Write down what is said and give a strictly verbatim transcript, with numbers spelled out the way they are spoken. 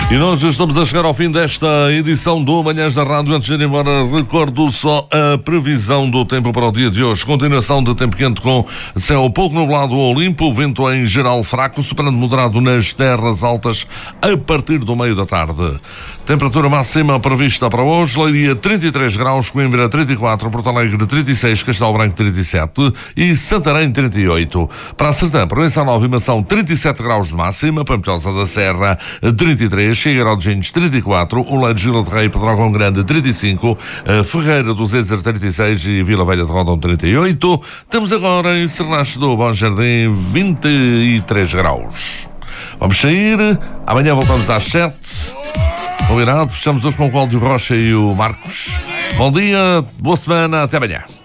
E nós estamos a chegar ao fim desta edição do Manhãs da Rádio. Antes de ir embora, recordo só a previsão do tempo para o dia de hoje. Continuação de tempo quente com céu pouco nublado ou limpo, vento em geral fraco, superando moderado nas terras altas a partir do meio da tarde. Temperatura máxima prevista para hoje: Leiria trinta e três graus, Coimbra trinta e quatro, Porto Alegre trinta e seis, Castelo Branco trinta e sete e Santarém trinta e oito. Para a Sertã, Provença Nova e Mação trinta e sete graus de máxima, Pampilhosa da Serra trinta e três, Figueiró de Gentes trinta e quatro, Oleiros, Vila de Rei, Pedrógão Grande trinta e cinco, Ferreira do Zezer trinta e seis e Vila Velha de Rodão trinta e oito. Temos agora em Sernache do Bom Jardim vinte e três graus. Vamos sair, amanhã voltamos às sete. Combinado, fechamos hoje com o Cláudio Rocha e o Marcos. Bom dia, boa semana, até amanhã.